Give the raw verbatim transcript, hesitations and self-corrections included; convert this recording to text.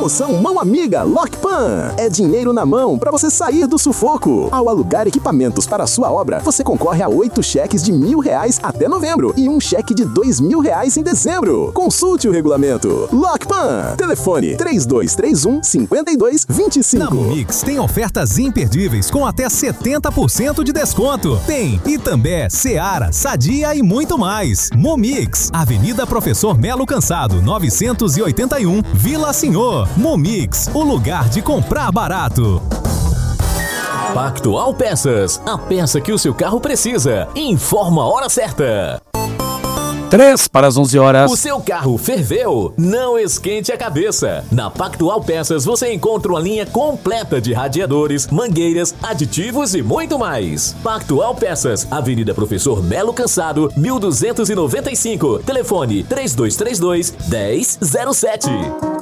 Promoção Mão Amiga Lockpan. É dinheiro na mão para você sair do sufoco. Ao alugar equipamentos para a sua obra, você concorre a oito cheques de mil reais até novembro e um cheque de dois mil reais em dezembro. Consulte o regulamento. Lockpan. Telefone três dois três um, cinco dois dois cinco. Na Momix tem ofertas imperdíveis com até setenta por cento de desconto. Tem Itambé, Seara, Sadia e muito mais. Momix, Avenida Professor Melo Cansado, novecentos e oitenta e um, Vila Senhor. Momix, o lugar de comprar barato. Pactual Peças, a peça que o seu carro precisa. Informa a hora certa. Três para as onze horas. O seu carro ferveu? Não esquente a cabeça. Na Pactual Peças você encontra uma linha completa de radiadores, mangueiras, aditivos e muito mais. Pactual Peças, Avenida Professor Melo Cansado, mil duzentos e noventa e cinco. Telefone três dois três dois, um zero zero sete.